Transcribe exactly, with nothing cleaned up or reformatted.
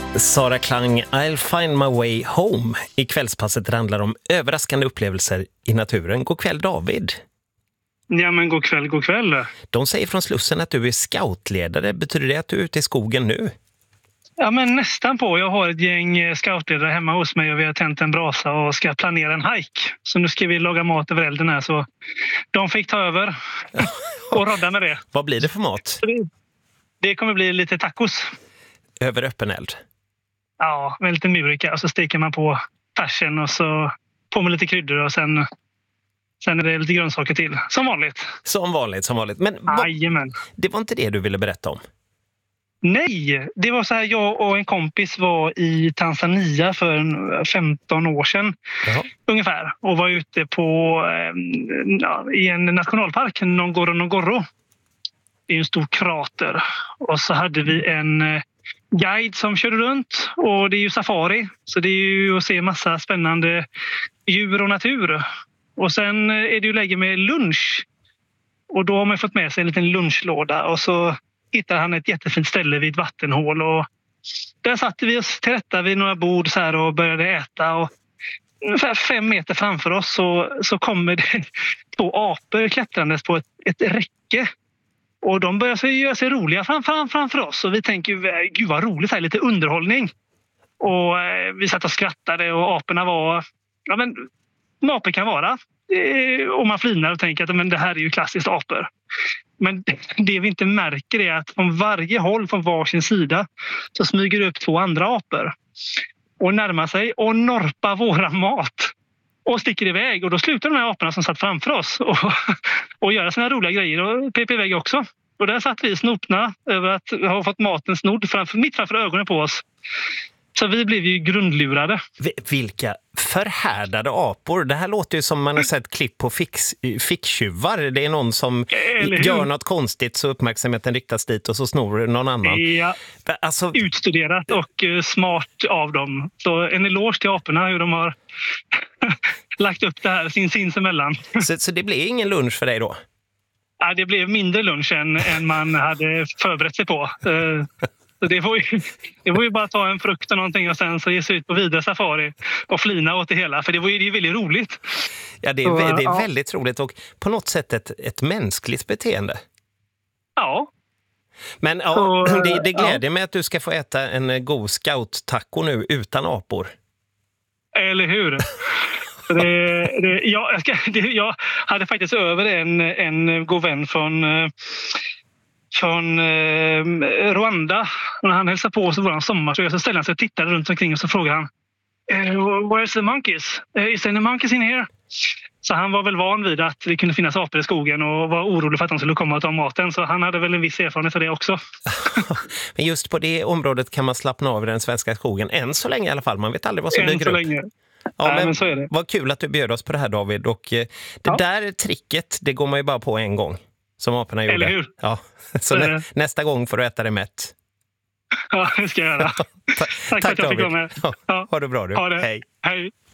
Sara Klang, I'll find my way home. I kvällspasset handlar om överraskande upplevelser i naturen. God kväll David. Ja men god kväll, god kväll. De säger från Slussen att du är scoutledare. Betyder det att du är ute i skogen nu? Ja men nästan på. Jag har ett gäng scoutledare hemma hos mig och vi har tänt en brasa och ska planera en hike. Så nu ska vi laga mat över elden här så de fick ta över och rodda med det. Vad blir det för mat? Det, det kommer bli lite tacos. Över öppen eld? Ja, med lite murika och så steker man på färsen och så på med lite kryddor och sen, sen är det lite grönsaker till. Som vanligt. Som vanligt, som vanligt. Men Jajamän. Det var inte det du ville berätta om? Nej, det var så här, jag och en kompis var i Tanzania för femton år sedan. Jaha. Ungefär. Och var ute på ja, i en nationalpark, Ngorongoro. Det är en stor krater. Och så hade vi en guide som körde runt och det är ju safari. Så det är ju att se massa spännande djur och natur. Och sen är det ju läge med lunch. Och då har man fått med sig en liten lunchlåda och så hittade han ett jättefint ställe vid ett vattenhål och där satte vi oss till rätta vid några bord så här och började äta och ungefär fem meter framför oss så, så kommer det två apor klättrandes på ett, ett räcke och de börjar sig göra sig roliga framför, framför oss och vi tänker gud vad roligt här, lite underhållning och eh, vi satt och skrattade och aporna var ja men som apor kan vara eh, och man flinar och tänker att men det här är ju klassiskt apor. Men det vi inte märker är att från varje håll, från varsin sida, så smyger det upp två andra apor och närmar sig och norpar våra mat och sticker iväg. Och då slutar de här aporna som satt framför oss och, och göra sina roliga grejer och pep iväg också. Och där satt vi snopna över att ha fått maten snodd framför, mitt framför ögonen på oss. Så vi blev ju grundlurade. Vilka förhärdade apor. Det här låter ju som man har sett klipp på fix, ficktjuvar. Det är någon som gör något konstigt så uppmärksamheten riktas dit och så snor någon annan. Ja, alltså... utstuderat och smart av dem. Så en eloge till aporna hur de har lagt upp det här sin sinsemellan. Så, så det blev ingen lunch för dig då? Ja, det blev mindre lunch än, än man hade förberett sig på. Så det var, ju, det var ju bara att ta en frukt och någonting och sen så ge sig ut på vidare safari och flina åt det hela. För det var ju det är väldigt roligt. Ja, det är, så, det är ja. väldigt roligt och på något sätt ett, ett mänskligt beteende. Ja. Men ja, så, det, det gläder ja. mig att du ska få äta en god scout-taco nu utan apor. Eller hur? det, det, jag, jag, ska, det, jag hade faktiskt över en, en god vän från... från eh, Rwanda. När han hälsade på oss i våran sommar så ställde han sig och tittade runt omkring och så frågade han Where's the monkeys? Is there any monkeys in here? Så han var väl van vid att det kunde finnas apor i skogen och var orolig för att de skulle komma och ta maten. Så han hade väl en viss erfarenhet av det också. Men just på det området kan man slappna av i den svenska skogen. Än så länge i alla fall. Man vet aldrig vad som dyker upp. Länge. Ja, Nej, men, men så är det. Vad kul att du bjöd oss på det här David. Och eh, det ja. där tricket, det går man ju bara på en gång. Som aporna gjorde. Eller hur? Ja. Så nä, nästa gång får du äta det mätt. Ja, det ska jag göra. Tack, Tack för att jag fick vara med. Ja, ha det bra du. Ha det. Hej. Hej.